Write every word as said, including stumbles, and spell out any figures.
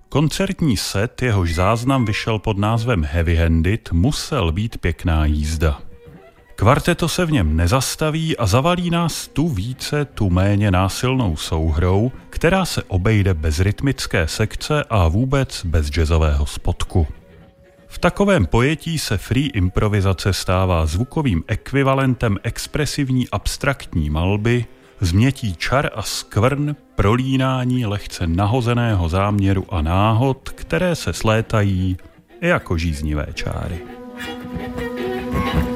Koncertní set, jehož záznam vyšel pod názvem Heavy Handed, musel být pěkná jízda. Kvarteto se v něm nezastaví a zavalí nás tu více, tu méně násilnou souhrou, která se obejde bez rytmické sekce a vůbec bez jazzového spotku. V takovém pojetí se free improvizace stává zvukovým ekvivalentem expresivní abstraktní malby, změtí čar a skvrn, prolínání lehce nahozeného záměru a náhod, které se slétají jako žíznivé čáry.